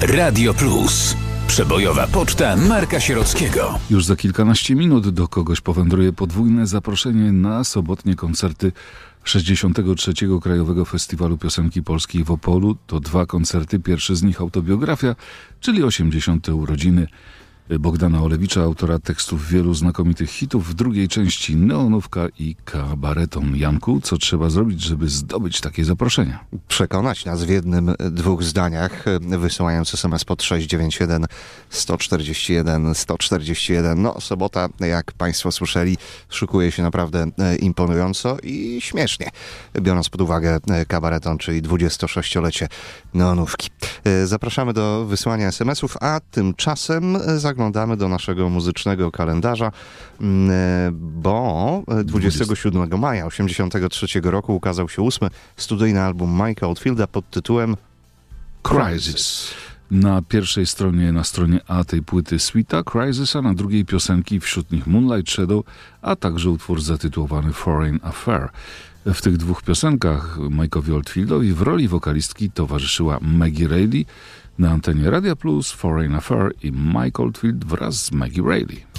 Radio Plus. Przebojowa poczta Marka Sierockiego. Już za kilkanaście minut do kogoś powędruje podwójne zaproszenie na sobotnie koncerty 63. Krajowego Festiwalu Piosenki Polskiej w Opolu. To 2 koncerty, pierwszy z nich autobiografia, czyli 80. urodziny Bogdana Olewicza, autora tekstów wielu znakomitych hitów. W drugiej części neonówka i kabareton. Janku, co trzeba zrobić, żeby zdobyć takie zaproszenia? Przekonać nas w jednym, 2 zdaniach, wysyłając SMS pod 697 141 141. No, sobota, jak Państwo słyszeli, szykuje się naprawdę imponująco i śmiesznie, biorąc pod uwagę kabareton, czyli 26-lecie neonówki. Zapraszamy do wysyłania SMS-ów, a tymczasem zaglądamy do naszego muzycznego kalendarza, bo 27 maja 1983 roku ukazał się 8. studyjny album Mike'a Oldfielda pod tytułem Crisis. Na pierwszej stronie, na stronie A tej płyty Sweeta, Crisis, a na drugiej piosenki, wśród nich Moonlight Shadow, a także utwór zatytułowany Foreign Affair. W tych 2 piosenkach Mike'owi Oldfieldowi w roli wokalistki towarzyszyła Maggie Reilly. Na antenie Radia Plus, Foreign Affair i Mike Oldfield wraz z Maggie Reilly.